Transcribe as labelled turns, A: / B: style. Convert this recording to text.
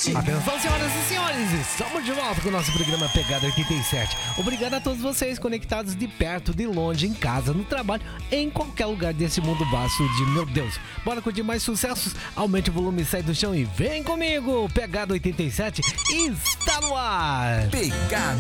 A: Atenção, senhoras e senhores, estamos de volta com o nosso programa Pegada 87. Obrigado a todos vocês conectados de perto, de longe, em casa, no trabalho, em qualquer lugar desse mundo vasto de meu Deus. Bora curtir mais sucessos, aumente o volume, sai do chão e vem comigo. Pegada 87 está no ar.
B: Pegada